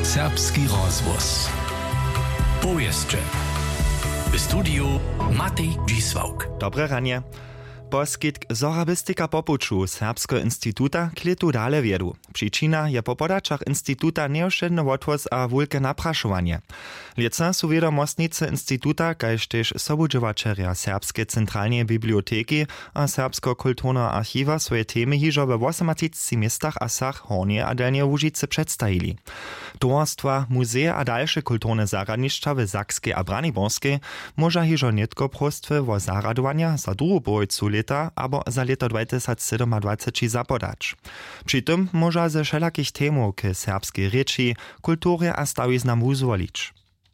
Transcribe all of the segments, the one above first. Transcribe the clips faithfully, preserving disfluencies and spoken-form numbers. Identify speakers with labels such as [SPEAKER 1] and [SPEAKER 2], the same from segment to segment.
[SPEAKER 1] Serbski rozhłos. Powieszcze. W studiu Matej Dzisłauk.
[SPEAKER 2] Dobre ranie. Poskitk zorabistyka popuču Serbskiego Instituta kletu dale wiedu. Przyczyna je po podaczach Instituta neošedny odvoz a wulke napraszowanie. Lieca su wiedomostnice Instituta, kaž tež sobudžovačerja Serbske centralne biblioteki a Serbsko kulturno archiva swoje temy hižo we osemnадцати miestach a sach Hornie a Delnie Łužice przedstawili. Towarstwa, muzeje a dalsze kulturne zaradnišća w Sakskiej a Braniborskiej może hižo netko prostwy wo zaradowania za druhu bojcu leta, abo za leto dwa tysiące siedemnадцать zapodać. Przy tym może ze wszelakich temów k serbskiej rzeczy, kulturze a stawiznam uzwolić.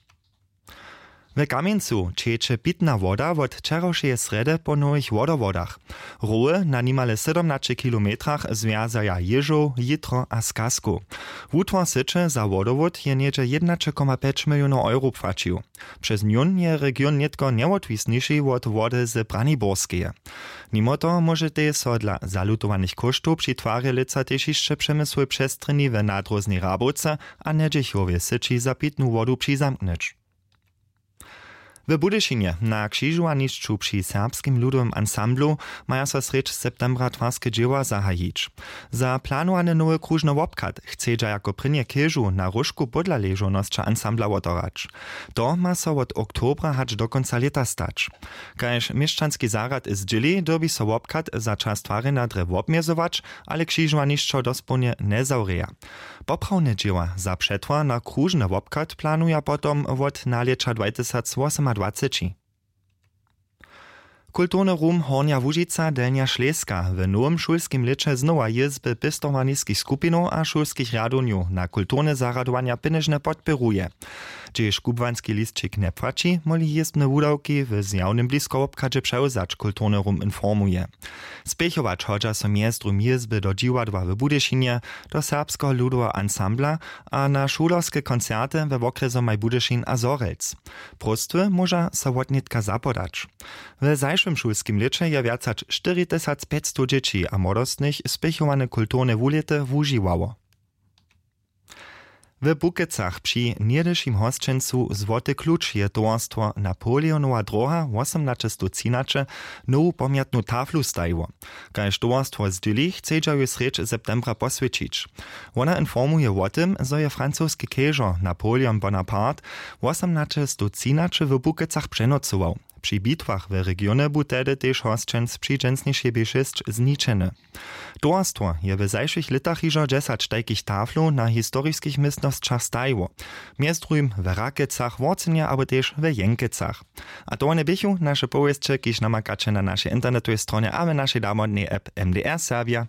[SPEAKER 2] W Kamieńcu ciecze pitna woda od wczorajszej sredy po nowych wodowodach. Roły na nimale siedemnaście kilometrach związają Jeżów, Jitro a Skasku. Wutwór sycze za wodowód je niecze jeden przecinek pięć milionów euro płacił. Przez nią je region nietko nieodwisniejszy od wody z Braniborskiej. Mimo to możecie so dla zalutowanych kosztów przy twarzy lica też jeszcze przemysły przestrzeni w nadrożnej Rabowce a Nedziechowie syczy za pitną wodę przyzamknąć. W Budyšinie na krzyżowaniszczu przy serbskim ludowym ansamblu mają so srecz septembra twarskie dzieła zahajić. Za planowany nowy krużny wopkat chce jako prynie kieżu na różku podla leżonosća ansambla otorać. To ma so od oktobra hać do końca leta stać. Kaž mieszczanski zarad z dźili dobi so wopkat za czas twarena drew obmiezować, ale krzyżowaniszczo dosponie nie zaureja. Poprawne dzieła za przetwa na krużny wopkat planuje potom od nalecza dwa tysiące osiemnадцать. Kulturny rum Hornia Łužica Delnia Šleska w nowym szulskim lecze znowa jezby pistowaniskich skupinów a szulskich raduniów na kulturne zaradowania pieniężne podpieruje. Gdzież kubwanski listčik nie płaci, moli jezbne wudawki w zjawnym blisko obkadzie przełzacz kulturny rum informuje. Spiechować chodza so miestrum jezby do dziwadła w Budyšinie, do serbskiego ludowego ansambla, a na szulowskie koncerty we okresu maj Budyšin a Zorelc. Prostwy może so wotnitka zapodać. W zajszym szulskim lecze je wiacać cztery tysiące pięćset dzieci a młodostnych spiechowane kulturne wulety wužiwało. W Bukecach przy niedyszym hosćencu Złoty Klucz je towarstwo Napoleonowa droga osiemnaście trzynaście nowu pamiętną taflu stajiło. Kaž towarstwo z Dyli chcedzają srecz septembra poswiecić. Ona informuje o tym, że je francuski kieżo Napoleon Bonaparte osiemnaście trzynaście w Bukecach przenocował. Przy bitwach w regionie był tedy też hosćenc przy dżęsniejszej bieszysć zniczeny. Towarstwo je w zajszych latach hižo dziesięć takich taflu na historycznych miejscach stajiło. Miestrum w Rakecach, Worcenie, aber też w Jenkecach. A to nie bychu nasze powieści, kiż namakacie na naszej internetowej stronie, a w naszej damodnej app M D R Serbia.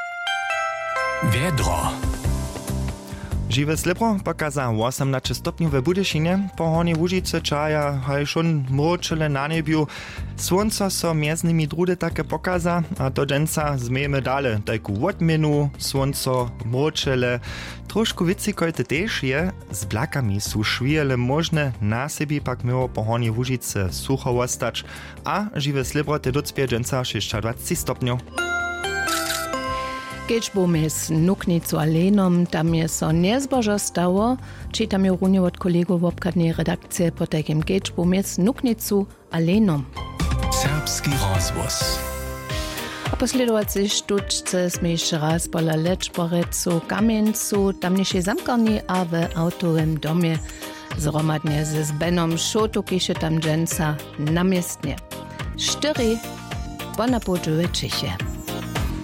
[SPEAKER 1] Wiedro.
[SPEAKER 2] Žiwe slibro pokaza osiemnaście stopni w Budyšinie, po Hornej Łužice čaja haj šun mročele na nebiu. Słonco so między nimi drude takie pokaza, a to dżęca zmejemy dale, tajku odmienu, słonco, mročele. Trošku vicikojte też je, z blakami su švijele możne, na sebi pak miło po Hornej Łužice sucho ostać, a žiwe slibro te docpie dżęca dwadzieścia sześć stopniów.
[SPEAKER 3] Keď budeme s Nuknicu Alenom, tam je so nezbožo stało, czytam je runie od kolegów w obkadnej redakcji po takim keď budeme s Nuknicu Alenom.
[SPEAKER 1] Serbski rozhłos.
[SPEAKER 3] A posledovacej štučce sme ešte raz pola Lečborecu, Kamieńcu, tamniejszej zamkarni a w autorem domie zromadnie ze Zbenom Šotu, kiše tam dżęca namiestnie. Štyri, bona podžuje Čeche.